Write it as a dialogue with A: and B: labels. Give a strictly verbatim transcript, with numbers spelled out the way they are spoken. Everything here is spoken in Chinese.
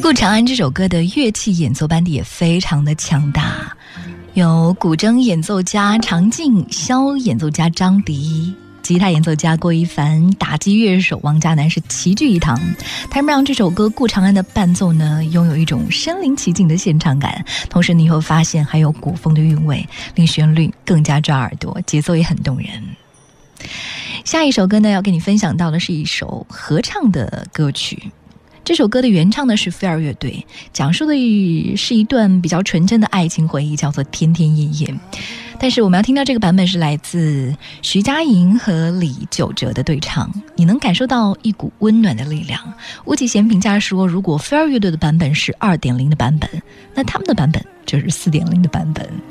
A: 顾长安这首歌的乐器演奏班底也非常的强大，有古筝演奏家常静、箫演奏家张迪、吉他演奏家郭一凡、打击乐手王嘉男是齐聚一堂，他们让这首歌《顾长安》的伴奏呢拥有一种身临其境的现场感，同时你会发现还有古风的韵味，令旋律更加抓耳朵，节奏也很动人。下一首歌呢要跟你分享到的是一首合唱的歌曲，这首歌的原唱呢是飞儿乐队，讲述的是一段比较纯真的爱情回忆，叫做天天夜夜。但是我们要听到这个版本是来自徐佳莹和李玖哲的对唱，你能感受到一股温暖的力量。巫启贤评价说，如果飞儿乐队的版本是 二点零 的版本，那他们的版本就是 四点零 的版本。